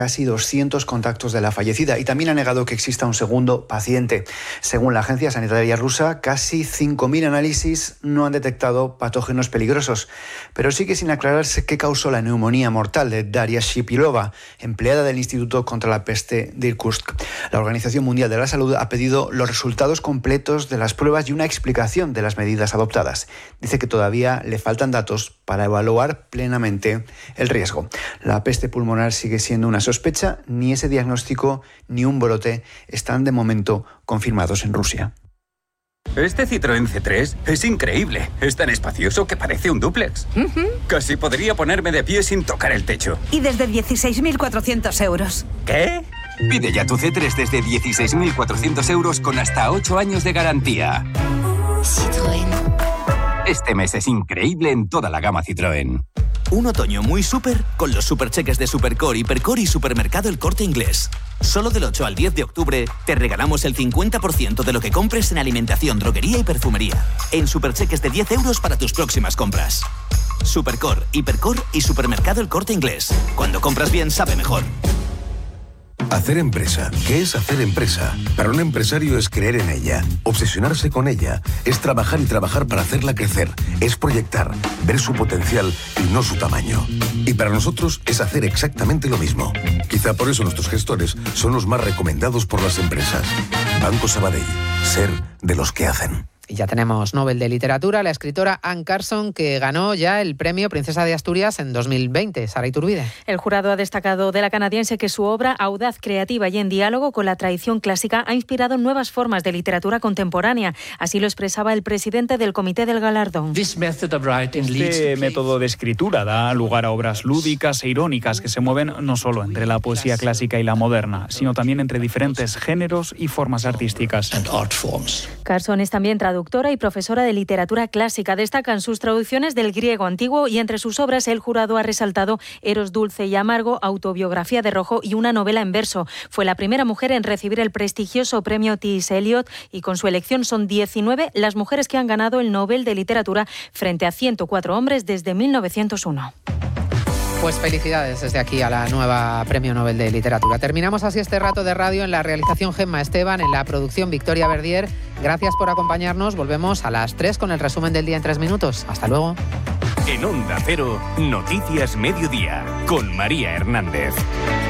casi 200 contactos de la fallecida y también ha negado que exista un segundo paciente. Según la agencia sanitaria rusa, casi 5.000 análisis no han detectado patógenos peligrosos, pero sigue sin aclararse qué causó la neumonía mortal de Daria Shipilova, empleada del Instituto contra la Peste de Irkutsk. La Organización Mundial de la Salud ha pedido los resultados completos de las pruebas y una explicación de las medidas adoptadas. Dice que todavía le faltan datos para evaluar plenamente el riesgo. La peste pulmonar sigue siendo una sospecha, ni ese diagnóstico ni un brote están de momento confirmados en Rusia. Este Citroën C3 es increíble. Es tan espacioso que parece un dúplex. Casi podría ponerme de pie sin tocar el techo. Y desde 16.400 euros. ¿Qué? Pide ya tu C3 desde 16.400 euros con hasta 8 años de garantía. Citroën. Este mes es increíble en toda la gama Citroën. Un otoño muy súper con los supercheques de Supercore, Hipercore y Supermercado El Corte Inglés. Solo del 8 al 10 de octubre te regalamos el 50% de lo que compres en alimentación, droguería y perfumería. En supercheques de 10 euros para tus próximas compras. Supercore, Hipercore y Supermercado El Corte Inglés. Cuando compras bien, sabe mejor. Hacer empresa. ¿Qué es hacer empresa? Para un empresario es creer en ella, obsesionarse con ella, es trabajar y trabajar para hacerla crecer, es proyectar, ver su potencial y no su tamaño. Y para nosotros es hacer exactamente lo mismo. Quizá por eso nuestros gestores son los más recomendados por las empresas. Banco Sabadell. Ser de los que hacen. Y ya tenemos Nobel de Literatura, la escritora Anne Carson, que ganó ya el premio Princesa de Asturias en 2020. Sara Iturbide. El jurado ha destacado de la canadiense que su obra, audaz, creativa y en diálogo con la tradición clásica, ha inspirado nuevas formas de literatura contemporánea. Así lo expresaba el presidente del comité del galardón. Este método de escritura da lugar a obras lúdicas e irónicas que se mueven no solo entre la poesía clásica y la moderna, sino también entre diferentes géneros y formas artísticas. Carson es también traductora y profesora de literatura clásica. Destacan sus traducciones del griego antiguo y entre sus obras el jurado ha resaltado Eros dulce y amargo, Autobiografía de Rojo y una novela en verso. Fue la primera mujer en recibir el prestigioso premio T.S. Eliot y con su elección son 19 las mujeres que han ganado el Nobel de Literatura frente a 104 hombres desde 1901. Pues felicidades desde aquí a la nueva Premio Nobel de Literatura. Terminamos así este rato de radio. En la realización Gemma Esteban, en la producción Victoria Verdier. Gracias por acompañarnos. Volvemos a las 3 con el resumen del día en 3 minutos. Hasta luego. En Onda Cero, Noticias Mediodía, con María Hernández.